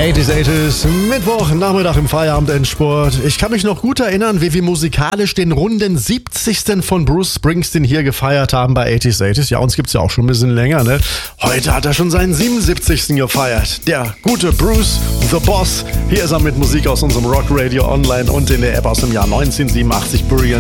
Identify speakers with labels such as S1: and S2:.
S1: 80s, Mittwoch, Nachmittag im Feierabendendsport. Ich kann mich noch gut erinnern, wie wir musikalisch den runden 70. von Bruce Springsteen hier gefeiert haben bei 80s. Ja, uns gibt's ja auch schon ein bisschen länger, ne? Heute hat er schon seinen 77. gefeiert. Der gute Bruce, The Boss. Hier ist er mit Musik aus unserem Rock Radio Online und in der App aus dem Jahr 1987, Brilliant.